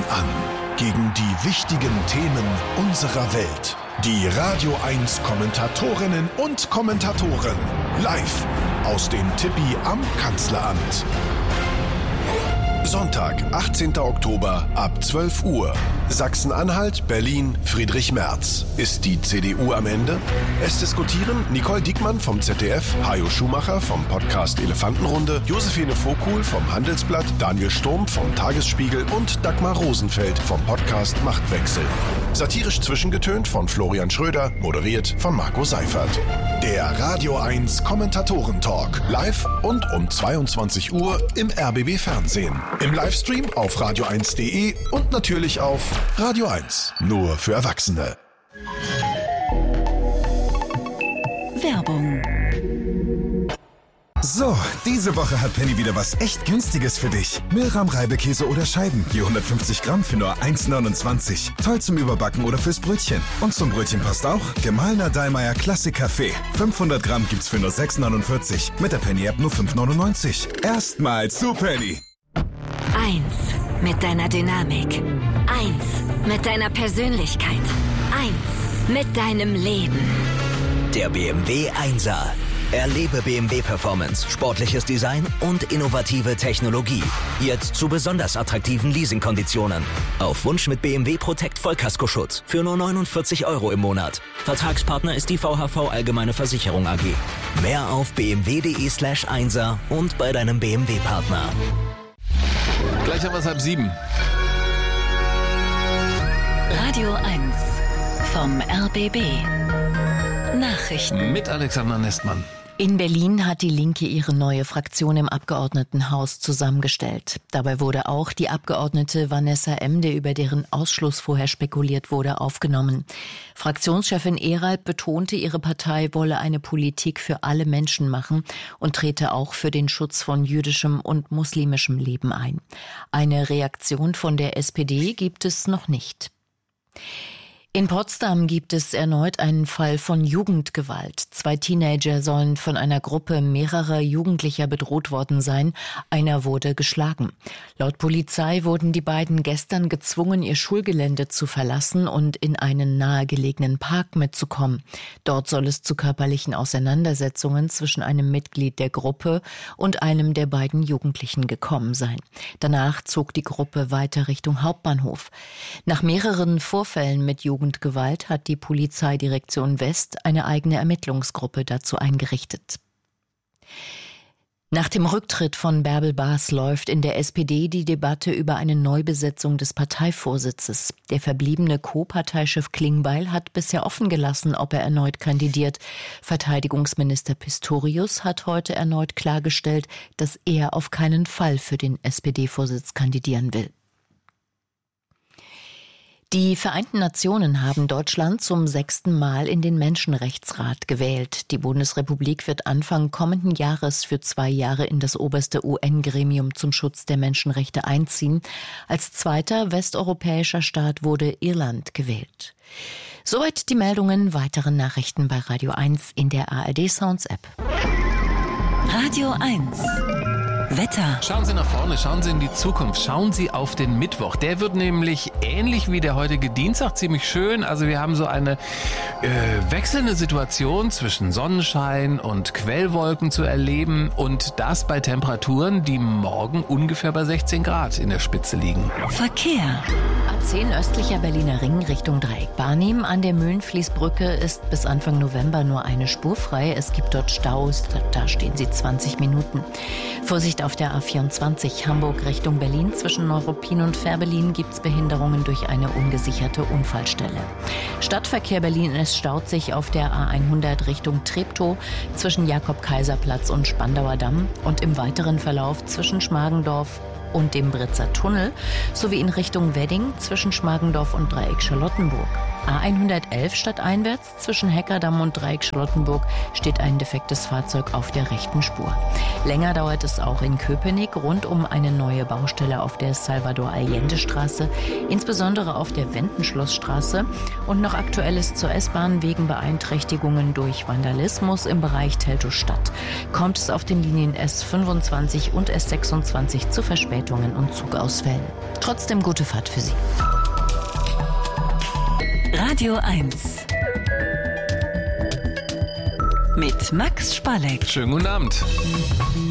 an gegen die wichtigen Themen unserer Welt. Die Radio 1 Kommentatorinnen und Kommentatoren live aus dem Tippi am Kanzleramt. Sonntag, 18. Oktober ab 12 Uhr. Sachsen-Anhalt, Berlin, Friedrich Merz. Ist die CDU am Ende? Es diskutieren Nicole Diekmann vom ZDF, Hajo Schumacher vom Podcast Elefantenrunde, Josephine Vogkuhl vom Handelsblatt, Daniel Sturm vom Tagesspiegel und Dagmar Rosenfeld vom Podcast Machtwechsel. Satirisch zwischengetönt von Florian Schröder, moderiert von Marco Seifert. Der Radio 1 Kommentatoren-Talk. Live und um 22 Uhr im RBB Fernsehen. Im Livestream auf radio1.de und natürlich auf Radio 1. Nur für Erwachsene. Werbung. So, diese Woche hat Penny wieder was echt Günstiges für dich. Milram Reibekäse oder Scheiben, je 150 Gramm für nur 1,29. Toll zum Überbacken oder fürs Brötchen. Und zum Brötchen passt auch gemahlener Dallmayr Klassik Kaffee. 500 Gramm gibt's für nur 6,49. Mit der Penny-App nur 5,99. Erstmal zu Penny. 1 mit deiner Dynamik. 1 mit deiner Persönlichkeit. 1 mit deinem Leben. Der BMW 1er. Erlebe BMW Performance, sportliches Design und innovative Technologie. Jetzt zu besonders attraktiven Leasingkonditionen. Auf Wunsch mit BMW Protect Vollkaskoschutz für nur 49 € im Monat. Vertragspartner ist die VHV Allgemeine Versicherung AG. Mehr auf bmw.de/1er und bei deinem BMW-Partner. Gleich haben wir es 6:30. Radio 1 vom RBB. Nachrichten. Mit Alexander Nestmann. In Berlin hat die Linke ihre neue Fraktion im Abgeordnetenhaus zusammengestellt. Dabei wurde auch die Abgeordnete Vanessa Emde, über deren Ausschluss vorher spekuliert wurde, aufgenommen. Fraktionschefin Eralb betonte, ihre Partei wolle eine Politik für alle Menschen machen und trete auch für den Schutz von jüdischem und muslimischem Leben ein. Eine Reaktion von der SPD gibt es noch nicht. In Potsdam gibt es erneut einen Fall von Jugendgewalt. 2 Teenager sollen von einer Gruppe mehrerer Jugendlicher bedroht worden sein. Einer wurde geschlagen. Laut Polizei wurden die beiden gestern gezwungen, ihr Schulgelände zu verlassen und in einen nahegelegenen Park mitzukommen. Dort soll es zu körperlichen Auseinandersetzungen zwischen einem Mitglied der Gruppe und einem der beiden Jugendlichen gekommen sein. Danach zog die Gruppe weiter Richtung Hauptbahnhof. Nach mehreren Vorfällen mit Jugendgewalt hat die Polizeidirektion West eine eigene Ermittlungsgruppe dazu eingerichtet. Nach dem Rücktritt von Bärbel Baas läuft in der SPD die Debatte über eine Neubesetzung des Parteivorsitzes. Der verbliebene Co-Parteichef Klingbeil hat bisher offen gelassen, ob er erneut kandidiert. Verteidigungsminister Pistorius hat heute erneut klargestellt, dass er auf keinen Fall für den SPD-Vorsitz kandidieren will. Die Vereinten Nationen haben Deutschland zum 6. Mal in den Menschenrechtsrat gewählt. Die Bundesrepublik wird Anfang kommenden Jahres für 2 Jahre in das oberste UN-Gremium zum Schutz der Menschenrechte einziehen. Als zweiter westeuropäischer Staat wurde Irland gewählt. Soweit die Meldungen. Weitere Nachrichten bei Radio 1 in der ARD Sounds App. Radio 1 Wetter. Schauen Sie nach vorne, schauen Sie in die Zukunft, schauen Sie auf den Mittwoch. Der wird nämlich ähnlich wie der heutige Dienstag ziemlich schön. Also wir haben so eine wechselnde Situation zwischen Sonnenschein und Quellwolken zu erleben und das bei Temperaturen, die morgen ungefähr bei 16 Grad in der Spitze liegen. Verkehr. A10 östlicher Berliner Ring Richtung Dreieck Barnim. An der Möhlenfließbrücke ist bis Anfang November nur eine Spur frei. Es gibt dort Staus, da stehen sie 20 Minuten. Vorsicht auf der A24 Hamburg Richtung Berlin. Zwischen Neuruppin und Fährberlin gibt es Behinderungen durch eine ungesicherte Unfallstelle. Stadtverkehr Berlin, es staut sich auf der A100 Richtung Treptow zwischen Jakob-Kaiser-Platz und Spandauer Damm und im weiteren Verlauf zwischen Schmargendorf und dem Britzer Tunnel sowie in Richtung Wedding zwischen Schmargendorf und Dreieck Charlottenburg. A111 stadteinwärts zwischen Heckerdamm und Dreieck Charlottenburg steht ein defektes Fahrzeug auf der rechten Spur. Länger dauert es auch in Köpenick rund um eine neue Baustelle auf der Salvador-Allende-Straße, insbesondere auf der Wendenschlossstraße. Und noch Aktuelles zur S-Bahn wegen Beeinträchtigungen durch Vandalismus im Bereich Teltow-Stadt. Kommt es auf den Linien S25 und S26 zu Verspätungen und Zugausfällen. Trotzdem gute Fahrt für Sie. Radio 1 mit Max Spalleck. Schönen guten Abend.